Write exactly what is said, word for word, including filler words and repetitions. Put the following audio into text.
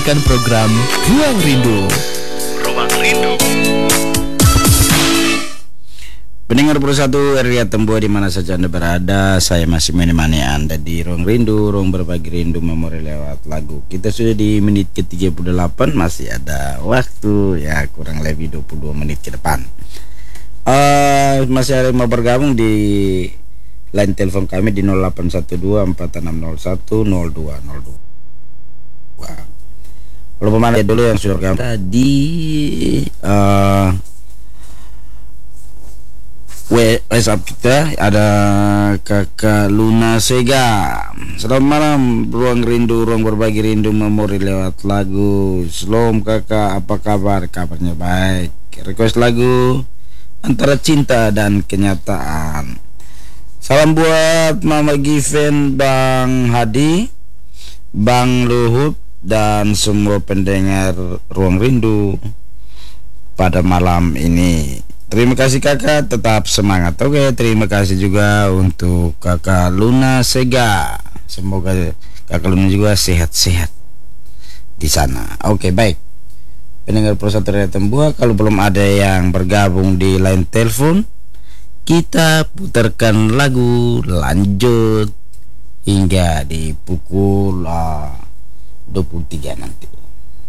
Kan program Ruang Rindu. Ruang Rindu. Pendengar Persatu R R I Tembua di mana saja Anda berada, saya masih menemani Anda di Ruang Rindu, ruang berbagi rindu memori lewat lagu. Kita sudah di menit ke tiga puluh delapan, masih ada waktu ya kurang lebih dua puluh dua menit ke depan. Uh, masih ada yang mau bergabung di line telepon kami di nol delapan satu dua empat enam nol satu nol dua nol dua. Kalau pemana dulu yang sudah bergabung tadi uh, WhatsApp kita ada Kakak Luna Sega. Selamat malam, ruang rindu, ruang berbagi rindu memori lewat lagu. Shalom kakak, apa kabar? Kabarnya baik. Request lagu Antara Cinta dan Kenyataan. Salam buat Mama Given, Bang Hadi, Bang Luhut, dan semua pendengar Ruang Rindu pada malam ini. Terima kasih kakak, tetap semangat. Oke, terima kasih juga untuk kakak Luna Sega. Semoga kakak Luna juga sehat-sehat di sana. Oke, baik. Pendengar Persatu R R I Tembua, kalau belum ada yang bergabung di line telepon, kita putarkan lagu lanjut hingga di pukul uh, dua puluh tiga nanti.